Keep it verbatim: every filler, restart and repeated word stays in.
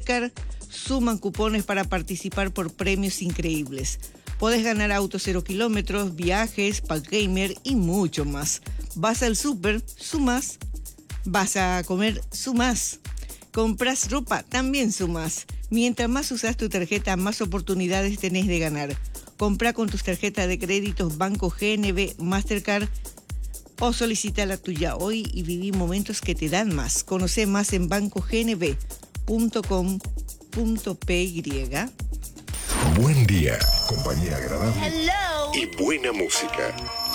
Mastercard suman cupones para participar por premios increíbles. Podés ganar autos cero kilómetros, viajes, pack gamer y mucho más. Vas al súper, sumás. Vas a comer, sumás. Compras ropa, también sumás. Mientras más usás tu tarjeta, más oportunidades tenés de ganar. Comprá con tus tarjetas de créditos Banco G N B, Mastercard o solicita la tuya hoy y viví momentos que te dan más. Conocé más en banco g n b punto com punto p y. Buen día, compañía agradable. Hello. Y buena música.